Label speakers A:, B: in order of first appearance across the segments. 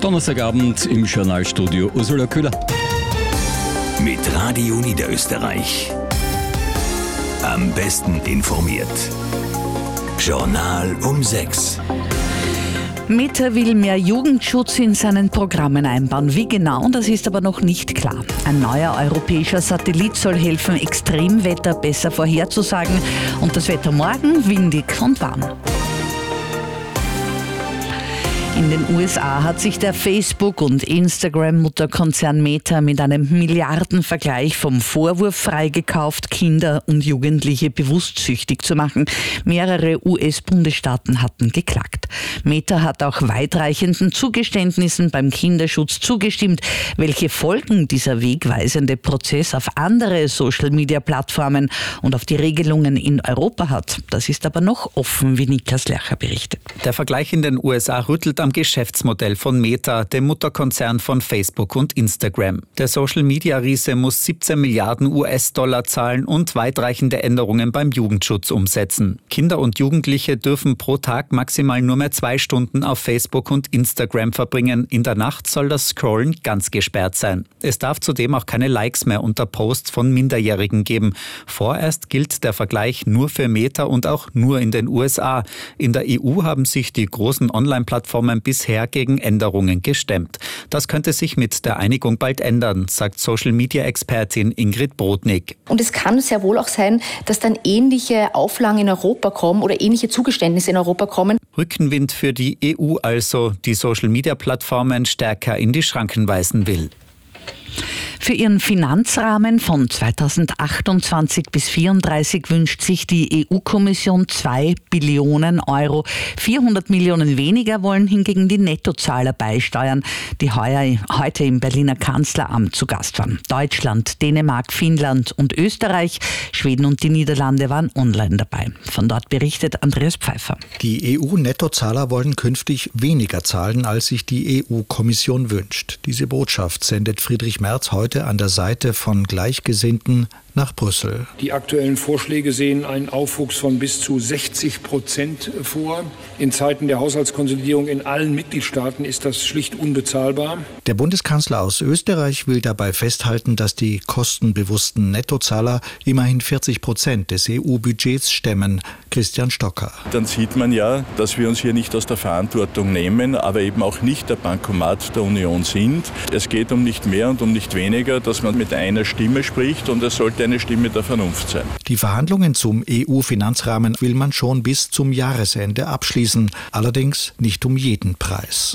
A: Donnerstagabend im Journalstudio Ursula Köhler.
B: Mit Radio Niederösterreich. Am besten informiert. Journal um 6.
C: Meta will mehr Jugendschutz in seinen Programmen einbauen. Wie genau, das ist aber noch nicht klar. Ein neuer europäischer Satellit soll helfen, Extremwetter besser vorherzusagen und das Wetter morgen windig und warm. In den USA hat sich der Facebook- und Instagram-Mutterkonzern Meta mit einem Milliardenvergleich vom Vorwurf freigekauft, Kinder und Jugendliche bewusst süchtig zu machen. Mehrere US-Bundesstaaten hatten geklagt. Meta hat auch weitreichenden Zugeständnissen beim Kinderschutz zugestimmt. Welche Folgen dieser wegweisende Prozess auf andere Social-Media-Plattformen und auf die Regelungen in Europa hat, das ist aber noch offen, wie Niklas Lercher berichtet.
D: Der Vergleich in den USA rüttelt am Geschäftsmodell von Meta, dem Mutterkonzern von Facebook und Instagram. Der Social-Media-Riese muss 17 Milliarden US-Dollar zahlen und weitreichende Änderungen beim Jugendschutz umsetzen. Kinder und Jugendliche dürfen pro Tag maximal nur mehr 2 Stunden auf Facebook und Instagram verbringen. In der Nacht soll das Scrollen ganz gesperrt sein. Es darf zudem auch keine Likes mehr unter Posts von Minderjährigen geben. Vorerst gilt der Vergleich nur für Meta und auch nur in den USA. In der EU haben sich die großen Online-Plattformen bisher gegen Änderungen gestemmt. Das könnte sich mit der Einigung bald ändern, sagt Social-Media-Expertin Ingrid Brodnik.
E: Und es kann sehr wohl auch sein, dass dann ähnliche Auflagen in Europa kommen oder ähnliche Zugeständnisse in Europa kommen.
D: Rückenwind für die EU also, die Social-Media-Plattformen stärker in die Schranken weisen will.
C: Für ihren Finanzrahmen von 2028 bis 2034 wünscht sich die EU-Kommission 2 Billionen Euro. 400 Millionen weniger wollen hingegen die Nettozahler beisteuern, die heute im Berliner Kanzleramt zu Gast waren. Deutschland, Dänemark, Finnland und Österreich, Schweden und die Niederlande waren online dabei. Von dort berichtet Andreas Pfeiffer.
F: Die EU-Nettozahler wollen künftig weniger zahlen, als sich die EU-Kommission wünscht. Diese Botschaft sendet Friedrich Merz heute an der Seite von Gleichgesinnten nach Brüssel.
G: Die aktuellen Vorschläge sehen einen Aufwuchs von bis zu 60% vor. In Zeiten der Haushaltskonsolidierung in allen Mitgliedstaaten ist das schlicht unbezahlbar.
F: Der Bundeskanzler aus Österreich will dabei festhalten, dass die kostenbewussten Nettozahler immerhin 40% des EU-Budgets stemmen. Christian Stocker.
H: Dann sieht man ja, dass wir uns hier nicht aus der Verantwortung nehmen, aber eben auch nicht der Bankomat der Union sind. Es geht um nicht mehr und um nicht weniger, dass man mit einer Stimme spricht und es sollte eine Stimme der Vernunft sein.
F: Die Verhandlungen zum EU-Finanzrahmen will man schon bis zum Jahresende abschließen, allerdings nicht um jeden Preis.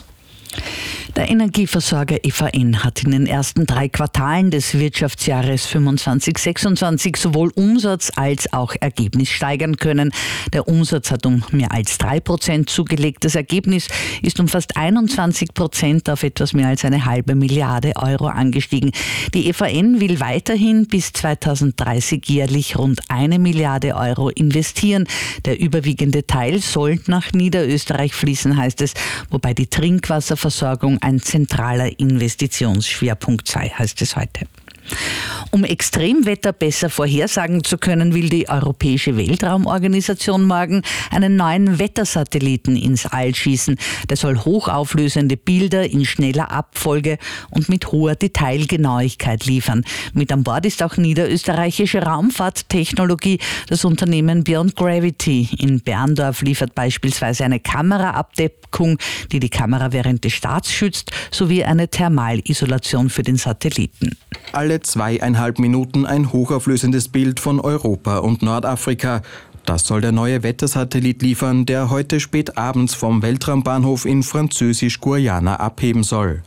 C: Der Energieversorger EVN hat in den ersten 3 Quartalen des Wirtschaftsjahres 25/26 sowohl Umsatz als auch Ergebnis steigern können. Der Umsatz hat um mehr als 3% zugelegt. Das Ergebnis ist um fast 21% auf etwas mehr als 1,5 Milliarde Euro angestiegen. Die EVN will weiterhin bis 2030 jährlich rund 1 Milliarde Euro investieren. Der überwiegende Teil soll nach Niederösterreich fließen, heißt es, wobei die Trinkwasserversorgung ein zentraler Investitionsschwerpunkt sei, heißt es heute. Um Extremwetter besser vorhersagen zu können, will die Europäische Weltraumorganisation morgen einen neuen Wettersatelliten ins All schießen. Der soll hochauflösende Bilder in schneller Abfolge und mit hoher Detailgenauigkeit liefern. Mit an Bord ist auch niederösterreichische Raumfahrttechnologie. Das Unternehmen Beyond Gravity in Berndorf liefert beispielsweise eine Kameraabdeckung, die die Kamera während des Starts schützt, sowie eine Thermalisolation für den Satelliten.
I: Alle 2,5 Minuten ein hochauflösendes Bild von Europa und Nordafrika. Das soll der neue Wettersatellit liefern, der heute spät abends vom Weltraumbahnhof in Französisch-Guayana abheben soll.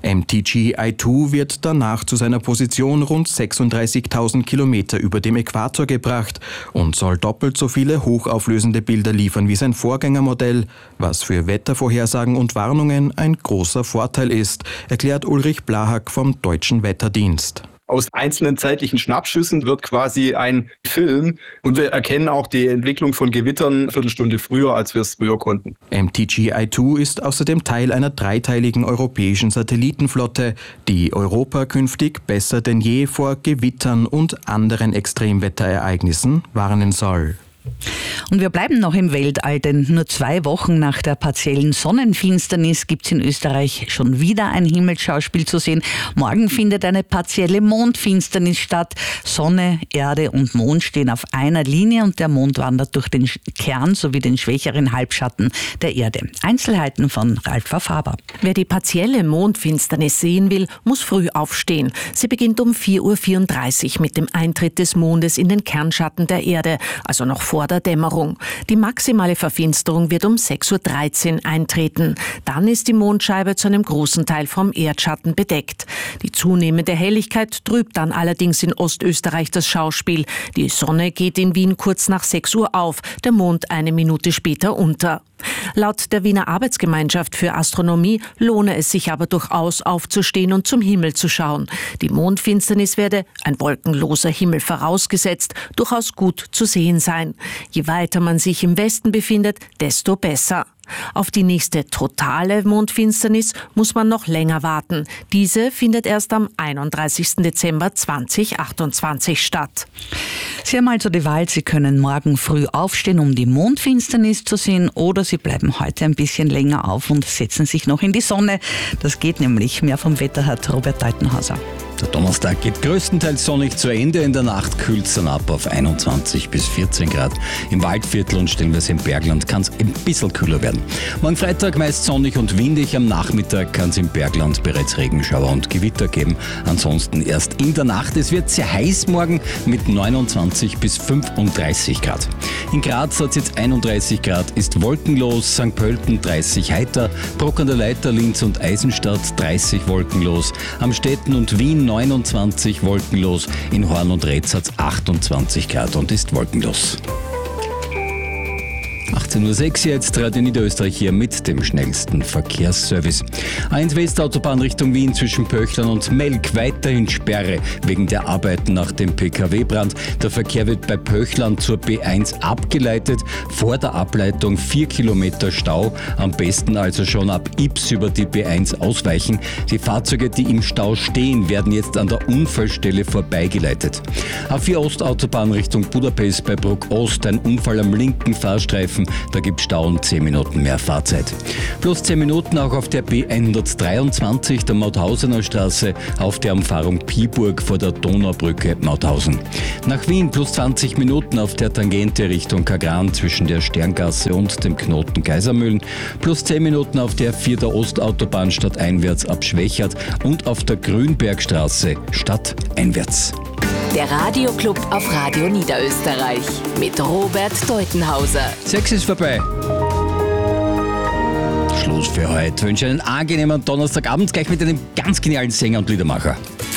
I: MTG-I2 wird danach zu seiner Position rund 36.000 Kilometer über dem Äquator gebracht und soll doppelt so viele hochauflösende Bilder liefern wie sein Vorgängermodell, was für Wettervorhersagen und Warnungen ein großer Vorteil ist, erklärt Ulrich Blahak vom Deutschen Wetterdienst.
J: Aus einzelnen zeitlichen Schnappschüssen wird quasi ein Film und wir erkennen auch die Entwicklung von Gewittern eine Viertelstunde früher, als wir es früher konnten.
I: MTG-I2 ist außerdem Teil einer dreiteiligen europäischen Satellitenflotte, die Europa künftig besser denn je vor Gewittern und anderen Extremwetterereignissen warnen soll.
C: Und wir bleiben noch im Weltall, denn nur 2 Wochen nach der partiellen Sonnenfinsternis gibt es in Österreich schon wieder ein Himmelsschauspiel zu sehen. Morgen findet eine partielle Mondfinsternis statt. Sonne, Erde und Mond stehen auf einer Linie und der Mond wandert durch den Kern sowie den schwächeren Halbschatten der Erde. Einzelheiten von Ralf Faber.
K: Wer die partielle Mondfinsternis sehen will, muss früh aufstehen. Sie beginnt um 4:34 Uhr mit dem Eintritt des Mondes in den Kernschatten der Erde, also noch vor der Dämmerung. Die maximale Verfinsterung wird um 6:13 Uhr eintreten. Dann ist die Mondscheibe zu einem großen Teil vom Erdschatten bedeckt. Die zunehmende Helligkeit trübt dann allerdings in Ostösterreich das Schauspiel. Die Sonne geht in Wien kurz nach 6 Uhr auf, der Mond eine Minute später unter. Laut der Wiener Arbeitsgemeinschaft für Astronomie lohne es sich aber durchaus aufzustehen und zum Himmel zu schauen. Die Mondfinsternis werde, ein wolkenloser Himmel vorausgesetzt, durchaus gut zu sehen sein. Je weiter man sich im Westen befindet, desto besser. Auf die nächste totale Mondfinsternis muss man noch länger warten. Diese findet erst am 31. Dezember 2028 statt.
C: Sie haben also die Wahl, Sie können morgen früh aufstehen, um die Mondfinsternis zu sehen, oder Sie bleiben heute ein bisschen länger auf und setzen sich noch in die Sonne. Das geht nämlich. Mehr vom Wetter hat Robert Deitenhauser.
A: Der Donnerstag geht größtenteils sonnig zu Ende. In der Nacht kühlt es dann ab auf 21 bis 14 Grad. Im Waldviertel und stellenweise im Bergland kann es ein bisschen kühler werden. Morgen Freitag meist sonnig und windig. Am Nachmittag kann es im Bergland bereits Regenschauer und Gewitter geben. Ansonsten erst in der Nacht. Es wird sehr heiß morgen mit 29 bis 35 Grad. In Graz hat es jetzt 31 Grad, ist wolkenlos. St. Pölten 30 heiter. Bruck an der Leiter, Linz und Eisenstadt 30 wolkenlos. Amstetten und Wien 29 wolkenlos, in Horn und Retz hat es 28 Grad und ist wolkenlos. 18:06 Uhr jetzt Radio Niederösterreich hier mit dem schnellsten Verkehrsservice. A1 Westautobahn Richtung Wien zwischen Pöchlern und Melk weiterhin Sperre wegen der Arbeiten nach dem PKW-Brand. Der Verkehr wird bei Pöchlern zur B1 abgeleitet. Vor der Ableitung 4 Kilometer Stau. Am besten also schon ab Ips über die B1 ausweichen. Die Fahrzeuge, die im Stau stehen, werden jetzt an der Unfallstelle vorbeigeleitet. A4 Ostautobahn Richtung Budapest bei Bruck Ost. Ein Unfall am linken Fahrstreifen. Da gibt es Stau und 10 Minuten mehr Fahrzeit. Plus 10 Minuten auch auf der B123, der Mauthausener Straße, auf der Umfahrung Piburg vor der Donaubrücke Mauthausen. Nach Wien plus 20 Minuten auf der Tangente Richtung Kagran zwischen der Sterngasse und dem Knoten Kaisermühlen. Plus 10 Minuten auf der 4. Ostautobahn stadteinwärts ab Schwächert und auf der Grünbergstraße stadteinwärts.
L: Der Radioclub auf Radio Niederösterreich mit Robert Deitenhauser.
A: 6 ist vorbei. Schluss für heute. Ich wünsche einen angenehmen Donnerstagabend gleich mit einem ganz genialen Sänger und Liedermacher.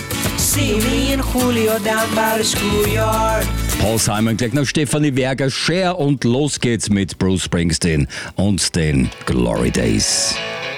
A: Paul Simon, gleich noch Stefanie Werger, Cher und los geht's mit Bruce Springsteen und den Glory Days.